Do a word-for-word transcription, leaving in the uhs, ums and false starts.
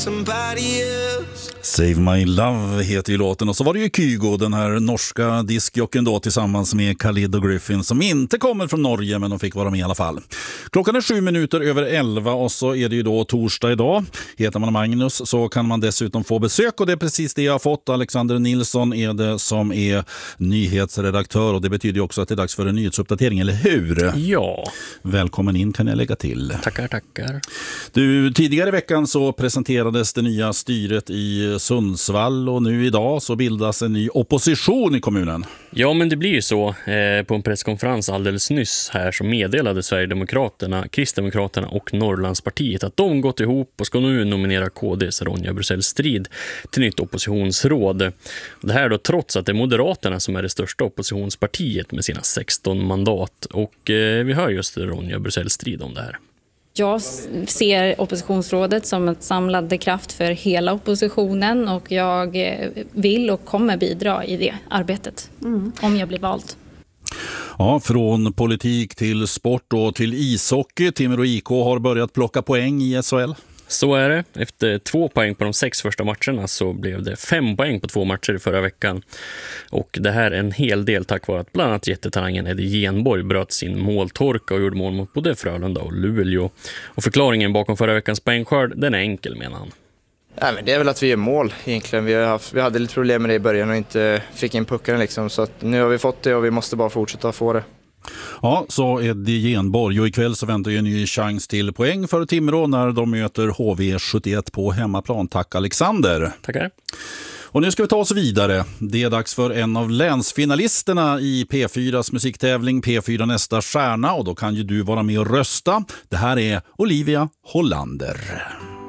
Save My Love heter ju låten, och så var det ju Kygo, den här norska diskjocken då, tillsammans med Khalid och Griffin, som inte kommer från Norge men de fick vara med i alla fall. Klockan är sju minuter över elva och så är det ju då torsdag idag. Heter man Magnus så kan man dessutom få besök, och det är precis det jag har fått. Alexander Nilsson är det som är nyhetsredaktör, och det betyder ju också att det är dags för en nyhetsuppdatering, eller hur? Ja. Välkommen in kan jag lägga till. Tackar, tackar. Du, tidigare i veckan så presenterades det nya styret i Sundsvall, och nu idag så bildas en ny opposition i kommunen. Ja, men det blir ju så. Eh, på en presskonferens alldeles nyss här så meddelade Sverigedemokraterna, Kristdemokraterna och Norrlandspartiet att de gått ihop och ska nu nominera K D:s Ronja Brusell-Strid till nytt oppositionsråd. Det här då trots att det är Moderaterna som är det största oppositionspartiet med sina sexton mandat. Och eh, vi hör just Ronja Brusell-Strid om det här. Jag ser oppositionsrådet som ett samlande kraft för hela oppositionen, och jag vill och kommer bidra i det arbetet mm. om jag blir vald. Ja, från politik till sport och till ishockey. Timrå I K har börjat plocka poäng i S H L. Så är det. Efter två poäng på de sex första matcherna så blev det fem poäng på två matcher förra veckan. Och det här är en hel del tack vare att bland annat jättetalangen Eddie Genborg bröt sin måltorka och gjorde mål mot både Frölunda och Luleå. Och förklaringen bakom förra veckans poängskörd, den är enkel, menar han. Ja, men det är väl att vi är mål egentligen. Vi, har haft, vi hade lite problem med det i början och inte fick in pucken liksom. Så att nu har vi fått det och vi måste bara fortsätta få det. Ja, så Eddie Genborg, och ikväll så väntar ju en ny chans till poäng för Timrå när de möter H V sjuttioett på hemmaplan. Tack Alexander. Tackar. Och nu ska vi ta oss vidare. Det är dags för en av länsfinalisterna i P fyras musiktävling P fyra nästa stjärna, och då kan ju du vara med och rösta. Det här är Olivia Hollander.